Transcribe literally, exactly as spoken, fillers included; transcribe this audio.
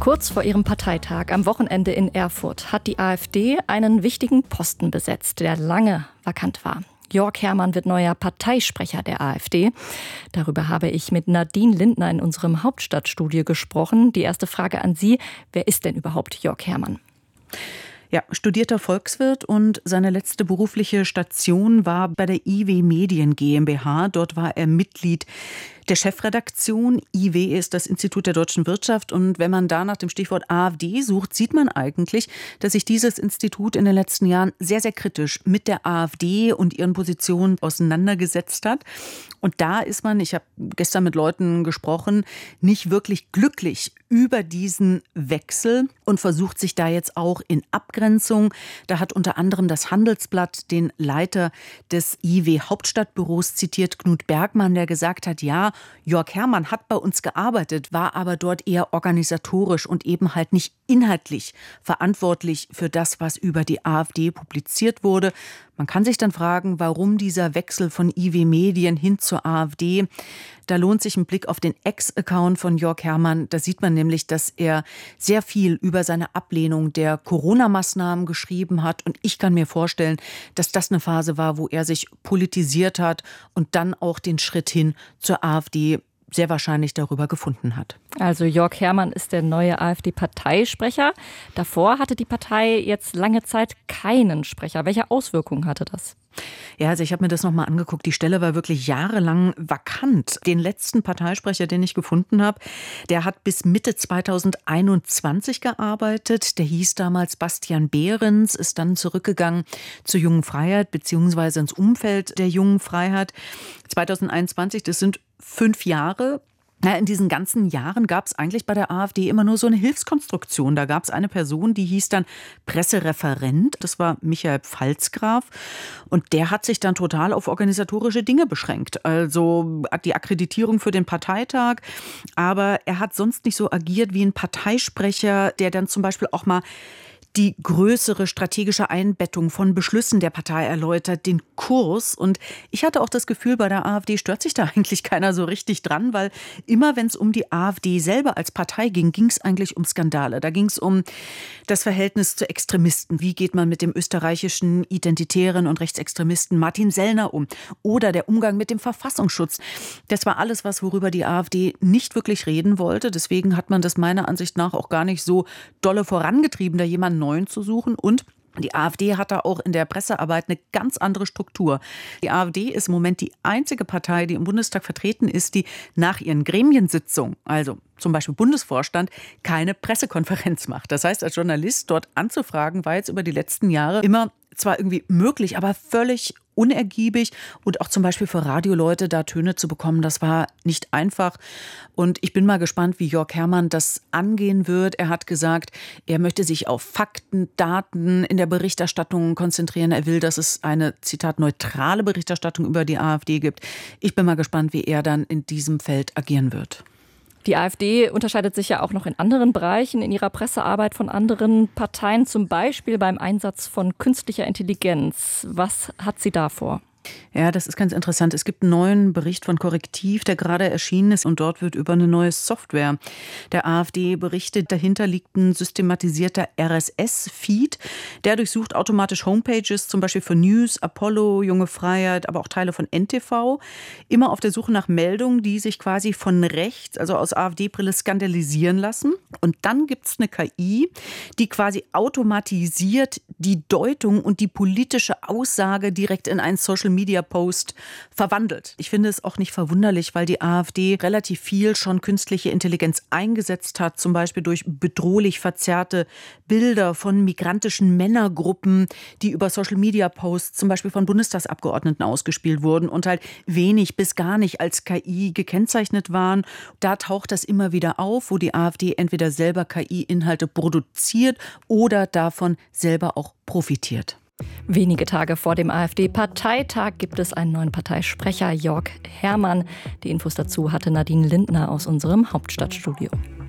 Kurz vor ihrem Parteitag am Wochenende in Erfurt hat die AfD einen wichtigen Posten besetzt, der lange vakant war. Jörg Hermann wird neuer Parteisprecher der AfD. Darüber habe ich mit Nadine Lindner in unserem Hauptstadtstudio gesprochen. Die erste Frage an Sie: Wer ist denn überhaupt Jörg Hermann? Ja, studierter Volkswirt und seine letzte berufliche Station war bei der I W Medien GmbH. Dort war er Mitglied der Chefredaktion. I W ist das Institut der deutschen Wirtschaft. Und wenn man da nach dem Stichwort AfD sucht, sieht man eigentlich, dass sich dieses Institut in den letzten Jahren sehr, sehr kritisch mit der AfD und ihren Positionen auseinandergesetzt hat. Und da ist man, ich habe gestern mit Leuten gesprochen, nicht wirklich glücklich über diesen Wechsel und versucht sich da jetzt auch in Abgrenzung. Da hat unter anderem das Handelsblatt den Leiter des I W Hauptstadtbüros zitiert, Knut Bergmann, der gesagt hat, ja, Jörg Hermann hat bei uns gearbeitet, war aber dort eher organisatorisch und eben halt nicht inhaltlich verantwortlich für das, was über die AfD publiziert wurde. Man kann sich dann fragen, warum dieser Wechsel von I W Medien hin zur AfD. Da lohnt sich ein Blick auf den Ex-Account von Jörg Hermann. Da sieht man nämlich, dass er sehr viel über seine Ablehnung der Corona-Maßnahmen geschrieben hat. Und ich kann mir vorstellen, dass das eine Phase war, wo er sich politisiert hat und dann auch den Schritt hin zur AfD sehr wahrscheinlich darüber gefunden hat. Also Jörg Hermann ist der neue AfD-Parteisprecher. Davor hatte die Partei jetzt lange Zeit keinen Sprecher. Welche Auswirkungen hatte das? Ja, also ich habe mir das nochmal angeguckt. Die Stelle war wirklich jahrelang vakant. Den letzten Parteisprecher, den ich gefunden habe, der hat bis Mitte zweitausendeinundzwanzig gearbeitet. Der hieß damals Bastian Behrens, ist dann zurückgegangen zur Jungen Freiheit beziehungsweise ins Umfeld der Jungen Freiheit. zweitausendeinundzwanzig, das sind fünf Jahre. Na, in diesen ganzen Jahren gab es eigentlich bei der AfD immer nur so eine Hilfskonstruktion. Da gab es eine Person, die hieß dann Pressereferent. Das war Michael Pfalzgraf. Und der hat sich dann total auf organisatorische Dinge beschränkt. Also die Akkreditierung für den Parteitag. Aber er hat sonst nicht so agiert wie ein Parteisprecher, der dann zum Beispiel auch mal die größere strategische Einbettung von Beschlüssen der Partei erläutert, den Kurs. Und ich hatte auch das Gefühl, bei der AfD stört sich da eigentlich keiner so richtig dran, weil immer, wenn es um die AfD selber als Partei ging, ging es eigentlich um Skandale. Da ging es um das Verhältnis zu Extremisten. Wie geht man mit dem österreichischen Identitären und Rechtsextremisten Martin Sellner um? Oder der Umgang mit dem Verfassungsschutz. Das war alles, was worüber die AfD nicht wirklich reden wollte. Deswegen hat man das meiner Ansicht nach auch gar nicht so dolle vorangetrieben, da jemanden Neuen zu suchen. Und die AfD hat da auch in der Pressearbeit eine ganz andere Struktur. Die AfD ist im Moment die einzige Partei, die im Bundestag vertreten ist, die nach ihren Gremiensitzungen, also zum Beispiel Bundesvorstand, keine Pressekonferenz macht. Das heißt, als Journalist dort anzufragen, war jetzt über die letzten Jahre immer zwar irgendwie möglich, aber völlig unergiebig. Und auch zum Beispiel für Radioleute da Töne zu bekommen, das war nicht einfach. Und ich bin mal gespannt, wie Jörg Hermann das angehen wird. Er hat gesagt, er möchte sich auf Fakten, Daten in der Berichterstattung konzentrieren. Er will, dass es eine, Zitat, neutrale Berichterstattung über die AfD gibt. Ich bin mal gespannt, wie er dann in diesem Feld agieren wird. Die AfD unterscheidet sich ja auch noch in anderen Bereichen in ihrer Pressearbeit von anderen Parteien, zum Beispiel beim Einsatz von künstlicher Intelligenz. Was hat sie da vor? Ja, das ist ganz interessant. Es gibt einen neuen Bericht von Korrektiv, der gerade erschienen ist, und dort wird über eine neue Software der AfD berichtet. Dahinter liegt ein systematisierter R S S-Feed. Der durchsucht automatisch Homepages, zum Beispiel für News, Apollo, Junge Freiheit, aber auch Teile von N T V. Immer auf der Suche nach Meldungen, die sich quasi von rechts, also aus AfD-Brille, skandalisieren lassen. Und dann gibt es eine K I, die quasi automatisiert die Deutung und die politische Aussage direkt in einen Social-Media-Post verwandelt. Ich finde es auch nicht verwunderlich, weil die AfD relativ viel schon künstliche Intelligenz eingesetzt hat, zum Beispiel durch bedrohlich verzerrte Bilder von migrantischen Männergruppen, die über Social-Media-Posts zum Beispiel von Bundestagsabgeordneten ausgespielt wurden und halt wenig bis gar nicht als K I gekennzeichnet waren. Da taucht das immer wieder auf, wo die AfD entweder selber K I-Inhalte produziert oder davon selber auch profitiert. Wenige Tage vor dem AfD-Parteitag gibt es einen neuen Parteisprecher, Jörg Hermann. Die Infos dazu hatte Nadine Lindner aus unserem Hauptstadtstudio.